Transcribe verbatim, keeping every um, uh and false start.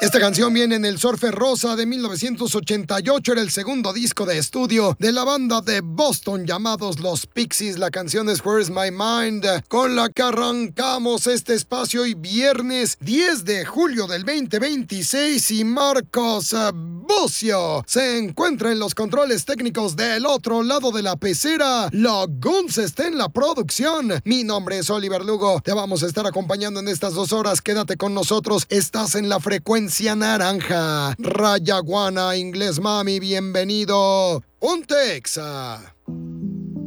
Esta canción viene en el Surfer Rosa de mil novecientos ochenta y ocho, era el segundo disco de estudio de la banda de Boston llamados Los Pixies. La canción es Where's My Mind, con la que arrancamos este espacio hoy viernes diez de julio del veinte veintiséis, y Marcos Bucio se encuentra en los controles técnicos del otro lado de la pecera. La Guns está en la producción. Mi nombre es Oliver Lugo. Te vamos a estar acompañando en estas dos horas. Quédate con nosotros. Estás en la frecuencia naranja. Rayaguana, Inglés Mami, bienvenido. Ponte Exa.